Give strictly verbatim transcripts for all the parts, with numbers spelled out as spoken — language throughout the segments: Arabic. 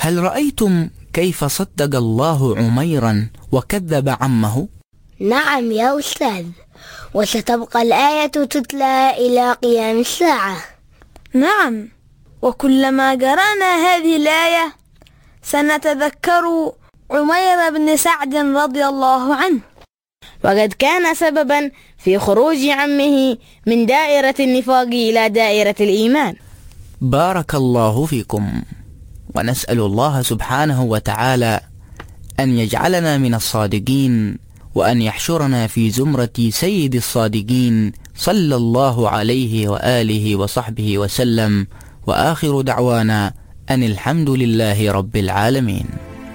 هل رأيتم كيف صدق الله عميرا وكذب عمه؟ نعم يا أستاذ، وستبقى الآية تتلى إلى قيام الساعة. نعم، وكلما قرأنا هذه الآية سنتذكر عمير بن سعد رضي الله عنه، وقد كان سببا في خروج عمه من دائرة النفاق إلى دائرة الإيمان. بارك الله فيكم، ونسأل الله سبحانه وتعالى أن يجعلنا من الصادقين، وأن يحشرنا في زمرة سيد الصادقين صلى الله عليه وآله وصحبه وسلم. وآخر دعوانا أن الحمد لله رب العالمين.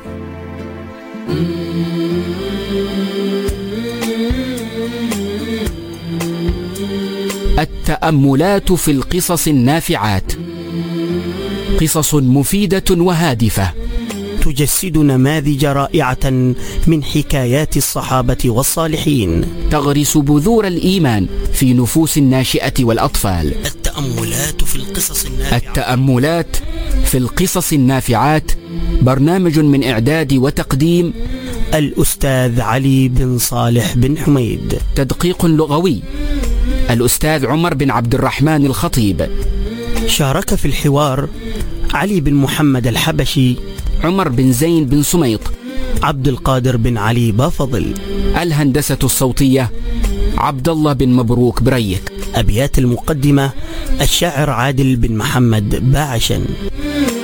التأملات في القصص النافعات، قصص مفيدة وهادفة تجسد نماذج رائعة من حكايات الصحابة والصالحين، تغرس بذور الإيمان في نفوس الناشئة والأطفال. التأملات في القصص النافعات التأملات في القصص النافعات برنامج من إعداد وتقديم الأستاذ علي بن صالح بن حميد. تدقيق لغوي الأستاذ عمر بن عبد الرحمن الخطيب. شارك في الحوار علي بن محمد الحبشي، عمر بن زين بن سميط، عبد القادر بن علي بافضل. الهندسة الصوتية عبد الله بن مبروك بريك. أبيات المقدمة الشاعر عادل بن محمد باعشن.